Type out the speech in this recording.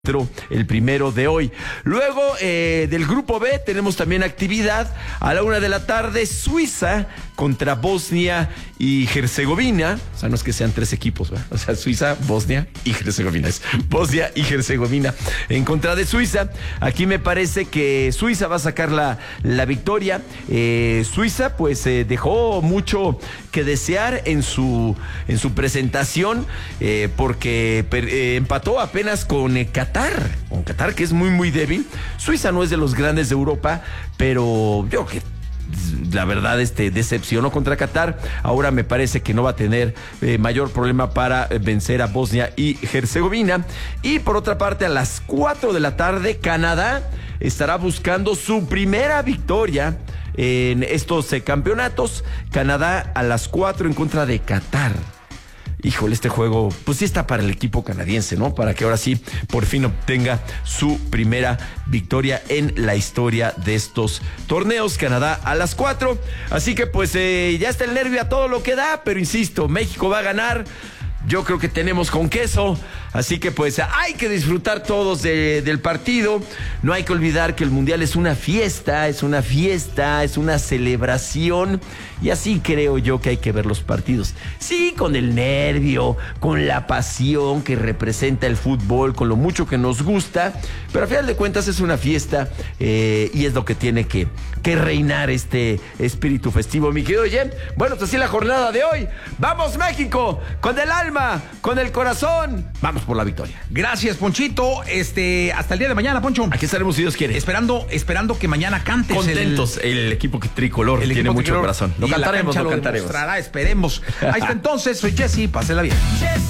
el primero de hoy. Luego del grupo B tenemos también actividad a la 1:00 p.m. Suiza contra Bosnia y Herzegovina. O sea, no es que sean tres equipos, ¿verdad? O sea, Suiza, Bosnia y Herzegovina. Es Bosnia y Herzegovina en contra de Suiza. Aquí me parece que Suiza va a sacar la victoria. Suiza pues dejó mucho que desear en su presentación porque empató apenas con Qatar, que es muy débil. Suiza no es de los grandes de Europa, pero yo que la verdad decepcionó contra Qatar. Ahora me parece que no va a tener mayor problema para vencer a Bosnia y Herzegovina. Y por otra parte, a las 4:00 p.m, Canadá estará buscando su primera victoria en estos campeonatos. Canadá a las 4 en contra de Qatar. Híjole, este juego, pues sí está para el equipo canadiense, ¿no? Para que ahora sí, por fin obtenga su primera victoria en la historia de estos torneos. Canadá a las 4. Así que pues ya está el nervio a todo lo que da, pero insisto, México va a ganar. Yo creo que tenemos con queso, así que pues hay que disfrutar todos del partido. No hay que olvidar que el Mundial es una fiesta, es una celebración. Y así creo yo que hay que ver los partidos. Sí, con el nervio, con la pasión que representa el fútbol, con lo mucho que nos gusta. Pero a final de cuentas es una fiesta y es lo que tiene que reinar este espíritu festivo, mi querido Jem. Bueno, pues así la jornada de hoy. ¡Vamos, México! Con el alma, con el corazón. Vamos por la victoria. Gracias, Ponchito. Hasta el día de mañana, Poncho. Aquí estaremos si Dios quiere. Esperando que mañana cantes. Contentos. El equipo tricolor tiene mucho corazón. Lo cantaremos. Esperemos. Ahí está entonces. Soy Jesse. Pásela bien.